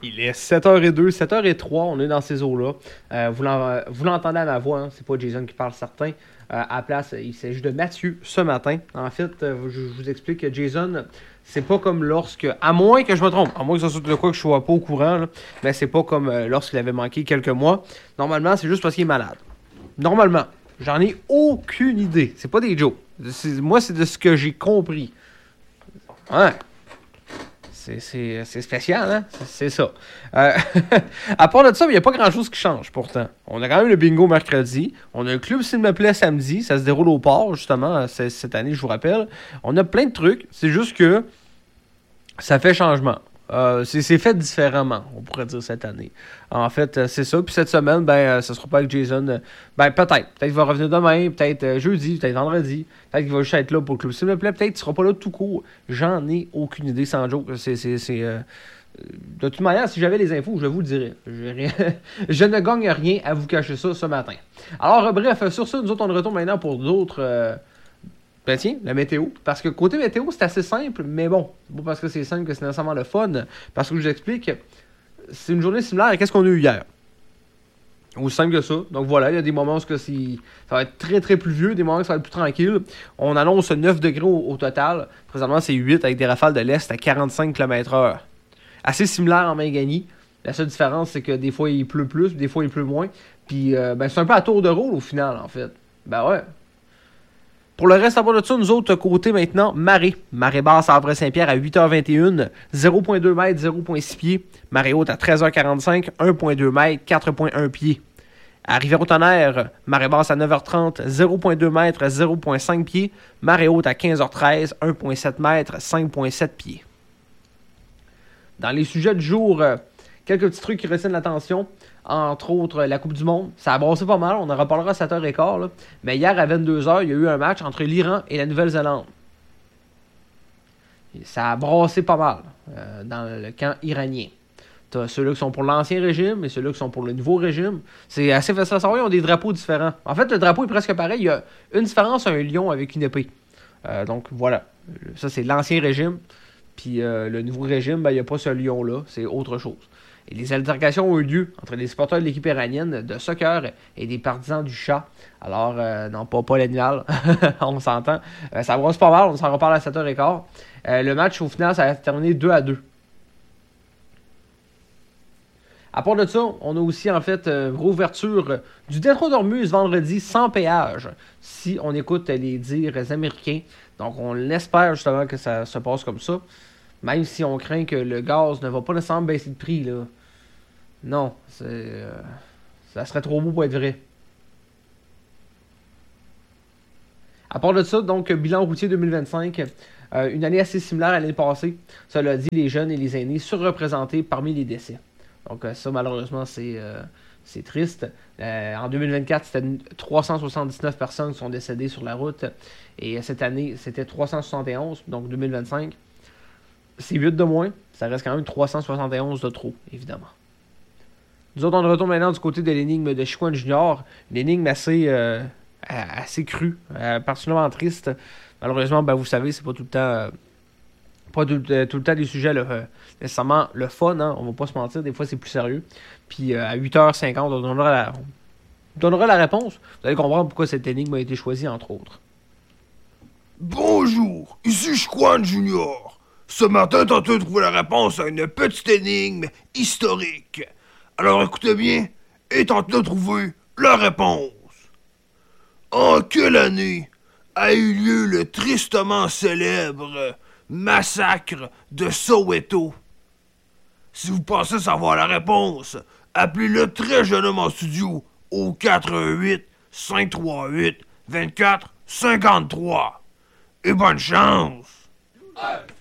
Il est 7h02, 7h03, on est dans ces eaux-là. Vous l'entendez à ma voix, hein, c'est pas Jason qui parle certain. À la place, il s'agit de Mathieu ce matin. En fait, je vous explique que Jason, c'est pas comme lorsque, à moins que je me trompe, à moins que ça soit de quoi que je sois pas au courant, là, mais c'est pas comme lorsqu'il avait manqué quelques mois. Normalement, c'est juste parce qu'il est malade. Normalement, j'en ai aucune idée. C'est pas des jokes. Moi, c'est de ce que j'ai compris. Ouais. C'est spécial, hein? C'est ça. À part de ça, il n'y a pas grand-chose qui change, pourtant. On a quand même le bingo mercredi. On a un club s'il me plaît samedi. Ça se déroule au port, justement, cette année, je vous rappelle. On a plein de trucs. C'est juste que ça fait changement. C'est fait différemment, on pourrait dire, cette année. En fait, c'est ça. Puis cette semaine, ça sera pas avec Jason. Peut-être. Peut-être qu'il va revenir demain, peut-être jeudi, peut-être vendredi. Peut-être qu'il va juste être là pour le club s'il me plaît. Peut-être qu'il sera pas là tout court. J'en ai aucune idée, sans joke. De toute manière, si j'avais les infos, je vous le dirais. Je ne gagne rien à vous cacher ça ce matin. Alors, bref, sur ça, nous autres, on retourne maintenant pour d'autres... tiens, la météo. Parce que côté météo, c'est assez simple, mais bon, c'est pas parce que c'est simple que c'est nécessairement le fun. Parce que je vous explique, c'est une journée similaire à ce qu'on a eu hier. Aussi simple que ça. Donc voilà, il y a des moments où ça va être très très pluvieux, des moments où ça va être plus tranquille. On annonce 9 degrés au total. Présentement, c'est 8 avec des rafales de l'Est à 45 km/h. Assez similaire en Mangani. La seule différence, c'est que des fois, il pleut plus, des fois, il pleut moins. Puis, c'est un peu à tour de rôle au final, en fait. Ben ouais. Pour le reste, à part de ça, nous autres, côté maintenant, marée. Marée basse à Havre-Saint-Pierre à 8h21, 0.2 mètres, 0.6 pieds. Marée haute à 13h45, 1.2 mètres, 4.1 pieds. À Rivière-au-Tonnerre, marée basse à 9h30, 0.2 mètres, 0.5 pieds. Marée haute à 15h13, 1.7 mètres, 5.7 pieds. Dans les sujets du jour, quelques petits trucs qui retiennent l'attention. Entre autres, la Coupe du Monde. Ça a brassé pas mal. On en reparlera à 7h15. Là. Mais hier, à 22h, il y a eu un match entre l'Iran et la Nouvelle-Zélande. Ça a brassé pas mal dans le camp iranien. T'as ceux-là qui sont pour l'ancien régime et ceux-là qui sont pour le nouveau régime. C'est assez facile à savoir. Ils ont des drapeaux différents. En fait, le drapeau est presque pareil. Il y a une différence, un lion avec une épée. Donc, voilà. Ça, c'est l'ancien régime. Puis le nouveau régime, il n'y a pas ce lion-là. C'est autre chose. Et les altercations ont eu lieu entre les supporters de l'équipe iranienne de soccer et des partisans du chat. Alors, non, pas l'animal, on s'entend. Ça brosse pas mal, on s'en reparle à 7h15. Le match, au final, ça a terminé 2-2. À part de ça, on a aussi, en fait, réouverture du détroit d'Ormuz vendredi sans péage, si on écoute les dires américains. Donc, on espère justement que ça se passe comme ça. Même si on craint que le gaz ne va pas nécessairement baisser de prix, là. Non, ça serait trop beau pour être vrai. À part de ça, donc, bilan routier 2025, une année assez similaire à l'année passée. Cela dit, les jeunes et les aînés surreprésentés parmi les décès. Donc, ça, malheureusement, c'est triste. En 2024, c'était 379 personnes qui sont décédées sur la route. Et cette année, c'était 371, donc 2025. C'est 8 de moins. Ça reste quand même 371 de trop, évidemment. Nous autres, on retourne maintenant du côté de l'énigme de Chicoine Junior. Une énigme assez crue, particulièrement triste. Malheureusement, vous savez, c'est pas tout le temps... pas tout le temps des sujets nécessairement le fun, hein? On va pas se mentir, des fois c'est plus sérieux. Puis à 8h50, on donnera la réponse. Vous allez comprendre pourquoi cette énigme a été choisie, entre autres. Bonjour, ici Chicoine Junior. Ce matin, tentez de trouver la réponse à une petite énigme historique. Alors écoutez bien et tentez de trouver la réponse. En quelle année a eu lieu le tristement célèbre massacre de Soweto? Si vous pensez savoir la réponse, appelez-le très jeune en studio au 418 538 24 53. Et bonne chance!